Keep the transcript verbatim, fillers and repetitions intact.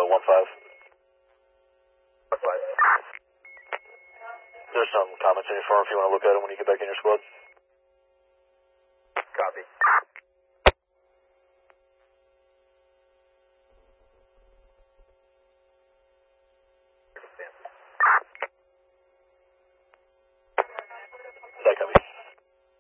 one five. one five. There's some comments in your phone if you want to look at them when you get back in your squad. Copy.